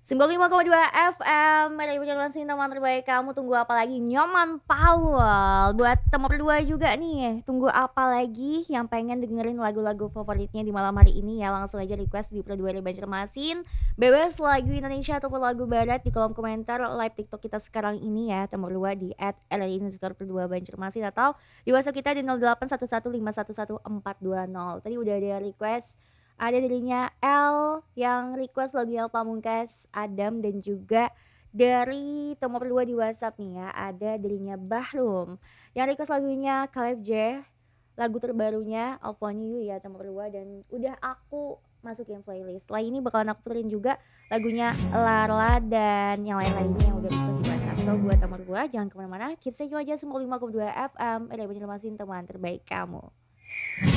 95,2 FM Radio Banjarmasin, teman terbaik kamu. Tunggu apa lagi? Nyoman Powell. Buat teman berdua juga nih, tunggu apa lagi yang pengen dengerin lagu-lagu favoritnya di malam hari ini ya? Langsung aja request di Pro 2 Radio Banjarmasin. Bebas lagu Indonesia ataupun lagu barat di kolom komentar live TikTok kita sekarang ini ya. Teman berdua di @RRI_Pro 2 Banjarmasin atau di WhatsApp kita di 0811511420. Tadi udah ada request. Ada dirinya L yang request lagu yang Pamungkas, Adam, dan juga dari teman berdua di WhatsApp nih ya, ada dirinya Bahrum yang request lagunya Caleb J, lagu terbarunya Upon You ya teman berdua, dan udah aku masukin playlist. Setelah ini bakalan aku puterin juga lagunya Lala dan yang lain-lainnya yang udah request di WhatsApp. So buat teman berdua jangan kemana-mana, keep stay aja 95,2 FM Radio Banjarmasin, teman terbaik kamu.